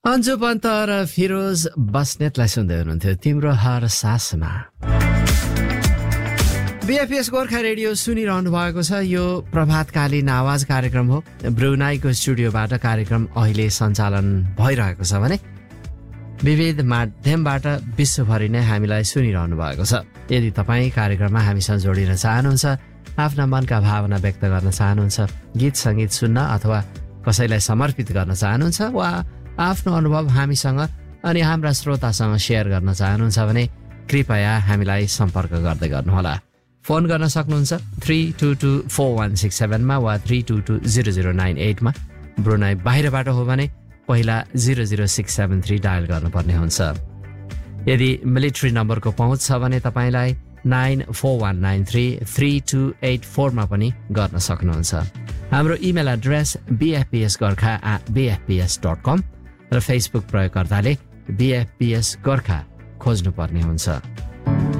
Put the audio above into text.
अन्जु पन्त र फिरोज बस्नेतलाई सुन्दै हुनुहुन्थ्यो तिम्रो हर सासमा। बीएफएस गोर्खा रेडियो सुनिरहनु भएको छ। यो प्रभातकालीन आवाज कार्यक्रम हो। ब्रुनाईको स्टुडियोबाट कार्यक्रम अहिले सञ्चालन भइरहेको छ भने विविध माध्यमबाट विश्वभरि नै हामीलाई सुनिरहनु भएको छ। यदि तपाईँ कार्यक्रममा हामीसँग जोडिन चाहनुहुन्छ, आफ्ना मनका भावना व्यक्त गर्न चाहनुहुन्छ, गीत सङ्गीत सुन्न अथवा कसैलाई समर्पित गर्न चाहनुहुन्छ वा आफ्नो अनुभव हामीसँग अनि हाम्रा श्रोतासँग सेयर गर्न चाहनुहुन्छ भने कृपया हामीलाई सम्पर्क गर्दै गर्नुहोला। फोन गर्न सक्नुहुन्छ 3224167 मा वा 3220098 मा। ब्रुनाई बाहिरबाट हो भने पहिला 00673 डायल गर्नुपर्ने हुन्छ। यदि मिलिट्री नम्बरको पहुँच छ भने तपाईँलाई 9419333284 मा पनि गर्न सक्नुहुन्छ। हाम्रो इमेल एड्रेस bfpsgorkha@bfps.com र फेसबुक प्रयोगकर्ताले BFPS गोर्खा खोज्नुपर्ने हुन्छ।